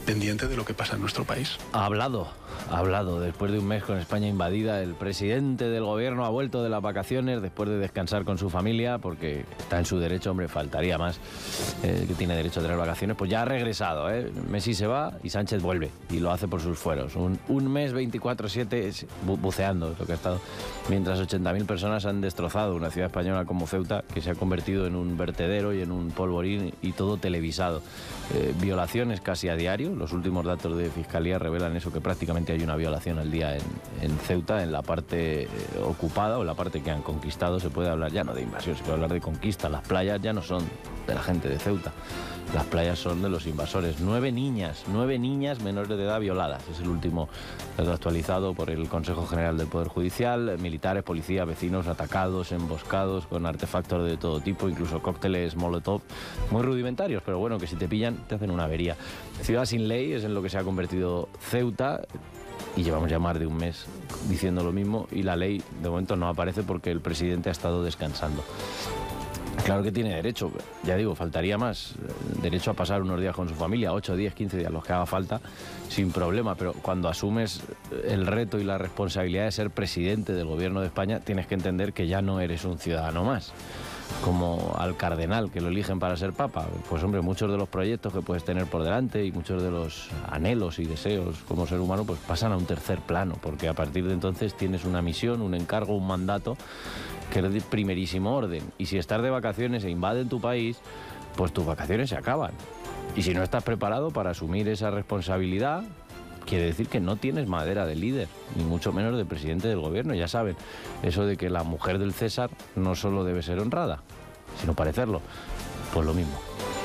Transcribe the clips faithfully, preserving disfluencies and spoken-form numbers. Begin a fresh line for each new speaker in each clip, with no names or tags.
pendiente de lo que pasa en nuestro país.
Ha hablado, ha hablado. Después de un mes con España invadida, el presidente del gobierno ha vuelto de las vacaciones después de descansar con su familia, porque está en su derecho, hombre, faltaría más, eh, que tiene derecho a tener vacaciones. Pues ya ha regresado, ¿eh? Messi se va y Sánchez vuelve, y lo hace por sus fueros. Un, un mes veinticuatro siete bu buceando, lo que ha estado, mientras ochenta mil personas han destrozado una ciudad española como Ceuta, que se ha convertido en un vertedero y en un polvorín, y todo televisado. Eh, violaciones casi a diario. Los últimos datos de Fiscalía revelan eso, que prácticamente hay una violación al día en, en Ceuta, en la parte eh, ocupada o en la parte que han conquistado. Se puede hablar ya no de invasión, se puede hablar de conquista. Las playas ya no son de la gente de Ceuta, las playas son de los invasores. Nueve niñas, nueve niñas menores de edad violadas. Es el último dato actualizado por el Consejo General del Poder Judicial. Militares, policías, vecinos atacados, emboscados con artefactos de todo tipo, incluso cócteles Molotov, muy rudimentarios, pero bueno, que si te pillan te hacen una avería. Ciudad sin ley es en lo que se ha convertido Ceuta, y llevamos ya más de un mes diciendo lo mismo, y la ley de momento no aparece porque el presidente ha estado descansando. Claro que tiene derecho, ya digo, faltaría más, derecho a pasar unos días con su familia, ocho, diez, quince días, los que haga falta, sin problema, pero cuando asumes el reto y la responsabilidad de ser presidente del gobierno de España, tienes que entender que ya no eres un ciudadano más. Como al cardenal que lo eligen para ser papa, pues hombre, muchos de los proyectos que puedes tener por delante y muchos de los anhelos y deseos como ser humano pues pasan a un tercer plano, porque a partir de entonces tienes una misión, un encargo, un mandato que es de primerísimo orden, y si estás de vacaciones e invaden tu país, pues tus vacaciones se acaban, y si no estás preparado para asumir esa responsabilidad, quiere decir que no tienes madera de líder, ni mucho menos de presidente del gobierno. Ya saben, eso de que la mujer del César no solo debe ser honrada, sino parecerlo. Pues lo mismo.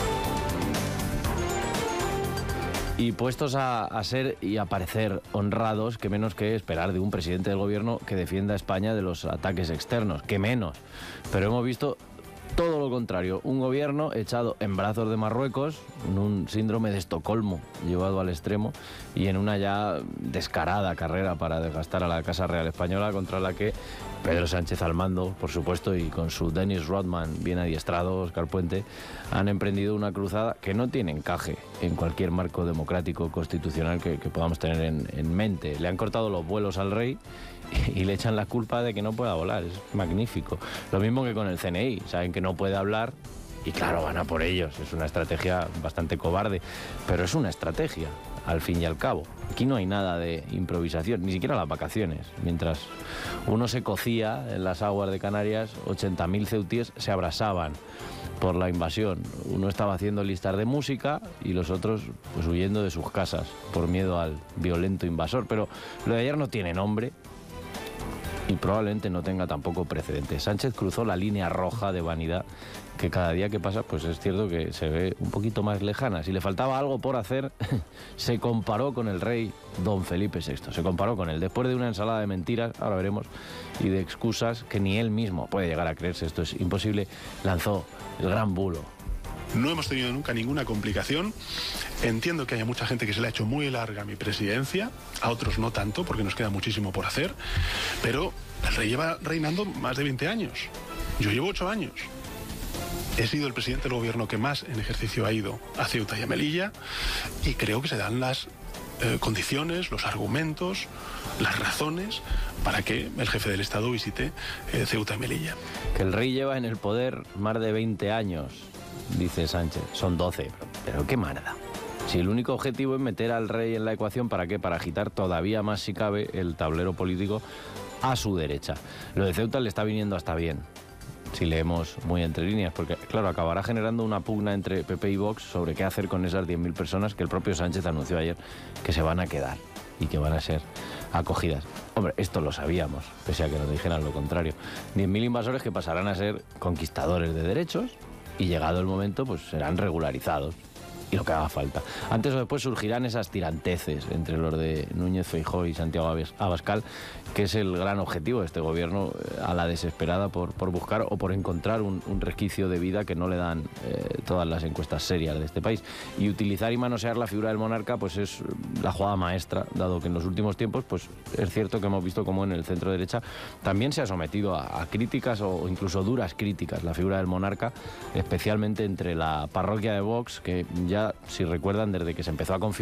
Y puestos a, a ser y a parecer honrados, qué menos que esperar de un presidente del gobierno que defienda a España de los ataques externos, qué menos. Pero hemos visto todo lo contrario, un gobierno echado en brazos de Marruecos, en un síndrome de Estocolmo llevado al extremo, y en una ya descarada carrera para desgastar a la Casa Real Española, contra la que Pedro Sánchez al mando, por supuesto, y con su Dennis Rodman bien adiestrado, Óscar Puente, han emprendido una cruzada que no tiene encaje en cualquier marco democrático constitucional que, que podamos tener en, en mente. Le han cortado los vuelos al rey y le echan la culpa de que no pueda volar. Es magnífico. Lo mismo que con el C N I. Saben que no puede hablar y claro, van a por ellos. Es una estrategia bastante cobarde, pero es una estrategia, al fin y al cabo. Aquí no hay nada de improvisación, ni siquiera las vacaciones. Mientras uno se cocía en las aguas de Canarias, ochenta mil ceutíes se abrasaban por la invasión. Uno estaba haciendo listas de música y los otros pues huyendo de sus casas por miedo al violento invasor. Pero lo de ayer no tiene nombre y probablemente no tenga tampoco precedente. Sánchez cruzó la línea roja de vanidad que cada día que pasa pues es cierto que se ve un poquito más lejana. Si le faltaba algo por hacer, se comparó con el rey don Felipe sexto. Se comparó con él después de una ensalada de mentiras, ahora veremos, y de excusas que ni él mismo puede llegar a creerse. Esto es imposible. Lanzó el gran bulo.
No hemos tenido nunca ninguna complicación. Entiendo que haya mucha gente que se le ha hecho muy larga mi presidencia, a otros no tanto, porque nos queda muchísimo por hacer, pero el rey lleva reinando más de veinte años. Yo llevo ocho años. He sido el presidente del gobierno que más en ejercicio ha ido a Ceuta y a Melilla, y creo que se dan las eh, condiciones, los argumentos, las razones para que el jefe del Estado visite eh, Ceuta y Melilla.
Que el rey lleva en el poder más de veinte años, dice Sánchez. Son doce, pero qué marda. Si el único objetivo es meter al rey en la ecuación, ¿para qué? Para agitar todavía más, si cabe, el tablero político a su derecha. Lo de Ceuta le está viniendo hasta bien, si leemos muy entre líneas, porque claro, acabará generando una pugna entre P P y Vox sobre qué hacer con esas diez mil personas que el propio Sánchez anunció ayer que se van a quedar y que van a ser acogidas. Hombre, esto lo sabíamos, pese a que nos dijeran lo contrario. diez mil invasores que pasarán a ser conquistadores de derechos y llegado el momento pues serán regularizados, y lo que haga falta. Antes o después surgirán esas tiranteces entre los de Núñez Feijóo y Santiago Abascal, que es el gran objetivo de este gobierno, a la desesperada por, por buscar o por encontrar un, un resquicio de vida que no le dan eh, todas las encuestas serias de este país. Y utilizar y manosear la figura del monarca pues es la jugada maestra, dado que en los últimos tiempos pues es cierto que hemos visto cómo en el centro derecha también se ha sometido a, a críticas o incluso duras críticas la figura del monarca, especialmente entre la parroquia de Vox, que ya, si recuerdan, desde que se empezó a configurar